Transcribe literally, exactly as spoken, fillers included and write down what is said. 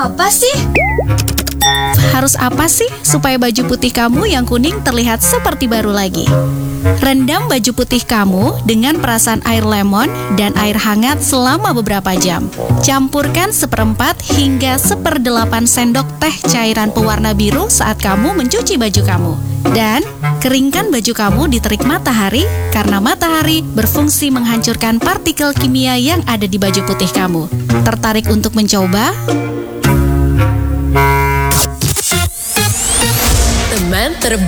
apa sih? Harus apa sih supaya baju putih kamu yang kuning terlihat seperti baru lagi? Rendam baju putih kamu dengan perasan air lemon dan air hangat selama beberapa jam. Campurkan seperempat hingga seperdelapan sendok teh cairan pewarna biru saat kamu mencuci baju kamu. Dan keringkan baju kamu di terik matahari karena matahari berfungsi menghancurkan partikel kimia yang ada di baju putih kamu. Tertarik untuk mencoba? Teman terbaik